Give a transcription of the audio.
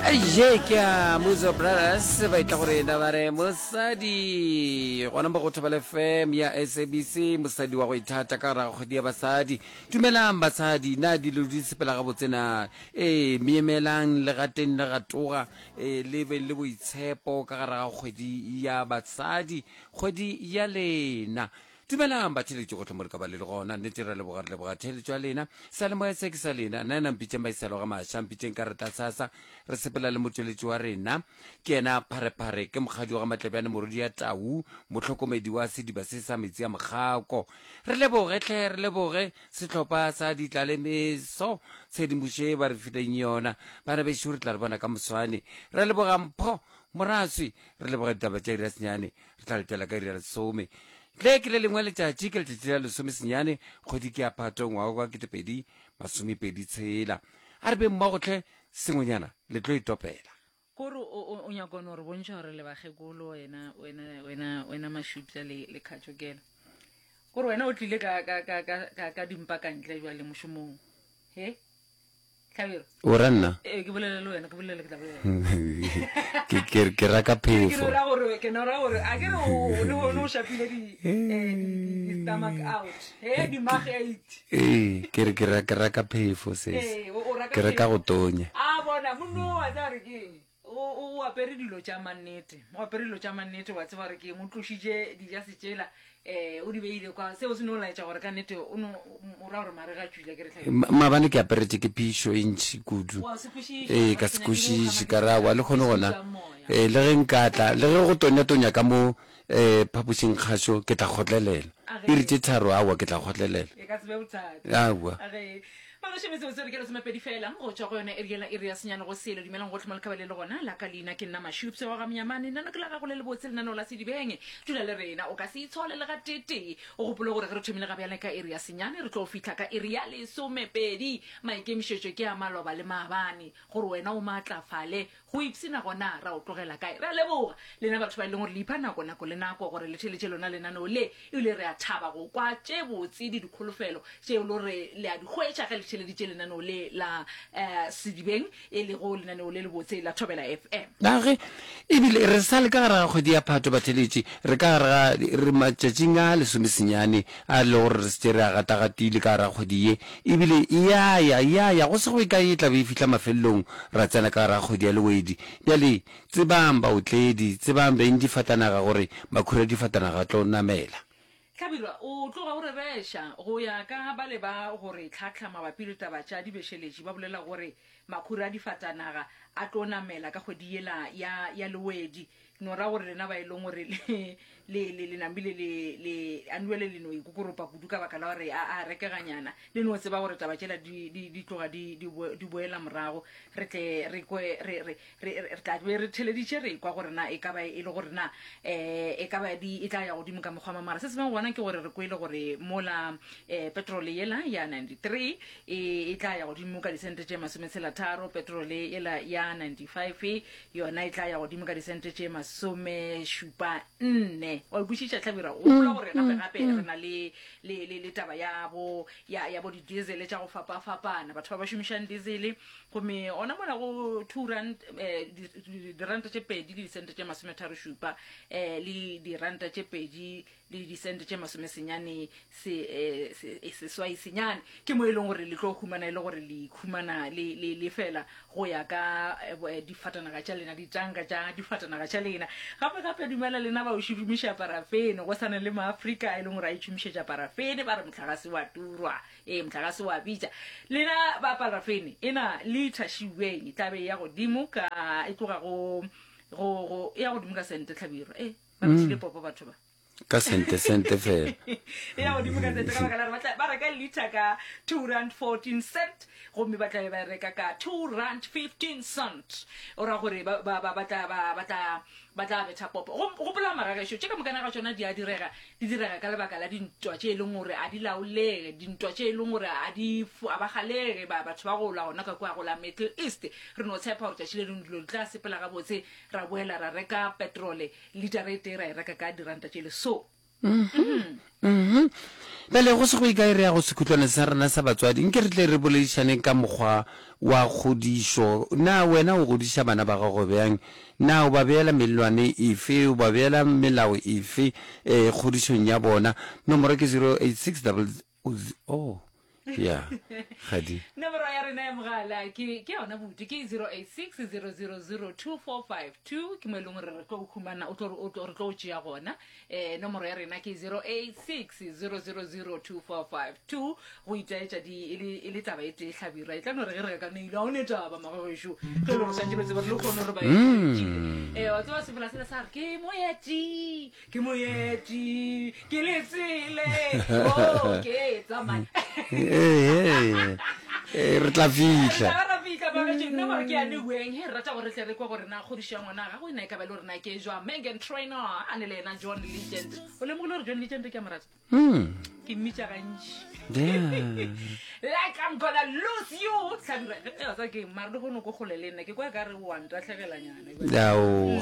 Ye kya Muzo Brothers ba itla gore na bare mosadi gona mo go thobela FM ya SABC mosadi wa go ithata ka ra go dia basadi dumelang basadi na di lo di sepela ga botsena miemelang le gateng le gatoga le be le boitshepo ka ra kgwedi ya basadi kgwedi ya lena dumelang batheletši go tlhomore ka ba le gona nnete ra le bogatheletšo ya lena sa le moya se ke sa lena nna mpitšeng maisalo ga mašwa mpitšeng ka reta sasa re sepela le motšweletši wa rena ke ena pharephare ke mokgadi wa ga matlebjane morodi ya tau motlhokomedi wa sediba se sa metsi ya mokgako re leboge tlhe re leboge setlhopha sa ditlalemeso tshedimoše ba re fileng yona bana bešo re tla re bona ka moswane re leboga mpho moraswi re leboga ditaba tša ira senyane re tla letela ka ira lesome le ke le lengwe letšatši ke letšatši la lesome senyane kgwedi ke ya phatong wa kwa ketepedi masomepedi tshela a re be mmagotlhe sengwenyana le tlo itopela kore o nyakone gore bontšha gore le bagekolo wena mašupša le kgatšokela gore wena o tlile ka dimpa kantle jwa le mošomong he Tlhabiro o ra nna ke bolele le wena ke bolele ke tla bolela ke raka phefo ke nora gore a ke re o shapile di stomach out he di magate ke raka phefo ses ke reka go tonya a bona mono wa tsa re ke o apere dilo tša mannete wa tseba re ke mo tlošitše dija setšela o di beile kwa seo se no laetša gore ka nnete o ra gore mare ga tšwile ke re mabane ke aperetse ke phišo e ntšhi kudu ka se kwešiše ka rawa le kgone gona le ge nkatla le ge go tonya ka mo phapošing kgašo ke tla kgotlelela e re tše tharo awa ke tla kgotlelela awa se ke somepedi fela go tswa go yone ere ya senyane go selo dumelang go tlhoma le khabale le gona la ka leina ke nna mašupse wa ga mnyamane nna ke la ga go le botse lenaneo la sedibeng dula le rena o ka se itshole le ga tete o gopole gore ge re thomile ga bjale ka ere ya senyane re tlo fitlha ka ere ya lesomepedi maikemišetšo ke ya maloba le maabane gore wena o maatlafale go ipsena gona ra o tlogela kae ra leboga lena batho ba e leng gore le ipha nako le nako gore le theletše lona lenaneo le ebile re a thaba go kwa tše botse di dikgolofelo tšeo le gore le a di hwetša ge le theleditše lenaneo le la sedibeng e le go lenaneo le le botse la Thobela FM nage ebile re sa le ka gara kgwedi ya phato batheletše re ka gara re matšatšing a lesomesenyane a le gore re se re a gatagatile ka gara kgwedi ye ebile ya go se go e ka e tla be e fitlha mafelelong ra tsena ka gara kgwedi ya lewedi bjale tsebang baotledi tsebang beng difatanaga gore makhura difatanaga tlo namela Tlhabirwa o tloga o re reša go ya ka ba le ba gore tlhatlha mabapi le taba tša dibešeletši ba bolela gore makhura a difatanaga a tlo namela ka kgwedi yela ya lewedi no ra gore lena ba e leng gore le nambile le anuele le no ikokoropa kudu ka baka la gore a rekeganyana le no tseba gore taba tšela di tloga di boela morago re tle re tla be re theleditše re kwa gore na e ka ba e le gore na e ka ba e tla ya godimo ka mokgwa mamara se sengwe gona ke gore re kwele gore mola petrol yela ya 93 e tla ya godimo ka disente tše masometshela-tharo petrol yela ya 95 yona e tla ya godimo ka disente tše masomešupa-nne wa bušiša Tlhabira o bola gore gape re na le taba ya bo di-diesel tša go fapafapana batho ba šomišang diesel gomme ona mona go 2 rand diranta tše pedi le disente tše masometharo-šupa le diranta tše pedi le disente tše masomesenyane seswai senyane ke mo e leng gore le tlo humana e le gore le humana le fela go ya ka difatanaga tša lena ditanka tša difatanaga tša lena gape dumela lena ba o šomiša parafene go sana le maafrika e leng gore a itšhomišetša parafene ba re motlagase wa turwa motlagase wa bitša lena ba parafene ena le thašiweng tlabe ya godimo ka e tloga go ya godimo ka sente Tlhabiro ba betšhile popo batho ba ka sente fela ya godimo ka sente ka baka la re ba reka liter ka 2 rand 14 cent gomme ba tla ba reka ka 2 rand 15 cent o ra gore ba tla betha popo go pola maragešo tše ka mokana ga tšona di direga ka lebaka la dintwa tše e leng gore a di laolege dintwa tše e leng gore a ba galege batho ba go la gona ka kwa go la Middle East re no tshepa gore tšatši le lengwe dilo di tla sepela gabotse ra boela ra reka petrole liter e ra e reka ka diranta tše le so bele go se go ikaere ya go sekhutlwane sa rena sa batswadi nke re tle re boledišaneng ka mokgwa wa kgodišo na wena o godiša bana ba gago bjang na o ba beela melelwane efe o ba beela melao efe kgodišong ya bona nomoro ke 086 ya gadi nomoro ya rena ya mogala ke yona buti ke 086 0002452 ke mo e leng gore re tlo khumana o tlo re tlo tšea gona nomoro ya rena ke 086 0002452 go itaetša e le taba e te hlabira e tla no re ge re ka neile a o ne taba magagešo ge le go santse betse ba re le kgone gore ba o tseba sefola sela sa re ke moeti ke letsele ke tsamaya re tla fitlha nna mare ke ane weng he rata gore tle re kwa gore na kgodiša ngwana ga go ena e ka ba le gore na ke jwa Megan Trainor a ne le ena John Legend o le mogolo gore John Legend ke a morata ke mmitša gantši like I'm gonna lose you tlhabira sa ke mare le gone ko kgole le nna ke kwa ka re wa ntatlhegelanyana